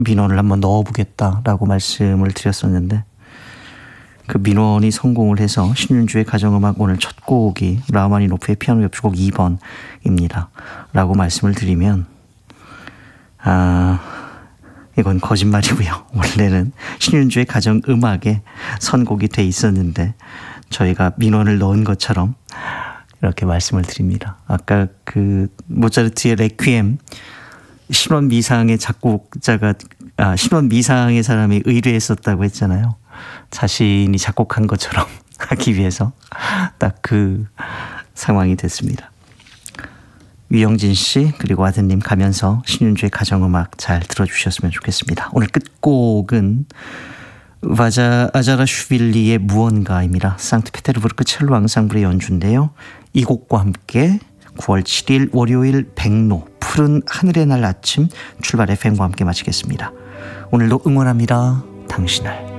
민원을 한번 넣어보겠다라고 말씀을 드렸었는데 그 민원이 성공을 해서 신윤주의 가정음악 오늘 첫 곡이 라흐마니노프의 피아노 협주곡 2번입니다. 라고 말씀을 드리면 이건 거짓말이고요. 원래는 신윤주의 가정음악에 선곡이 돼 있었는데 저희가 민원을 넣은 것처럼 이렇게 말씀을 드립니다. 아까 그 모차르트의 레퀴엠 신원 미상의 작곡자가 신원 미상의 사람이 의뢰했었다고 했잖아요. 자신이 작곡한 것처럼 하기 위해서 딱 그 상황이 됐습니다. 위영진 씨 그리고 아드님 가면서 신윤주의 가정음악 잘 들어주셨으면 좋겠습니다. 오늘 끝곡은 아자라슈빌리의 무언가입니다. 상트페테르부르크 첼로 앙상블의 연주인데요. 이 곡과 함께 9월 7일 월요일 백로 푸른 하늘의 날 아침 출발 FM과 함께 마치겠습니다. 오늘도 응원합니다. 당신을.